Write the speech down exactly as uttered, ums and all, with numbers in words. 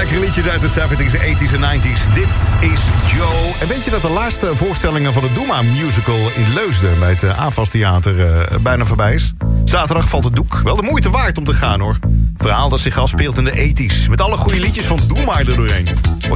lekkere liedjes uit de zeventies, tachtiger en negentiger. Dit is Joe. En weet je dat de laatste voorstellingen van de Doe Maar musical in Leusden... bij het A F A S Theater uh, bijna voorbij is? Zaterdag valt het doek. Wel de moeite waard om te gaan, hoor. Verhaal dat zich afspeelt in de tachtiger. Met alle goede liedjes van Doe Maar er doorheen.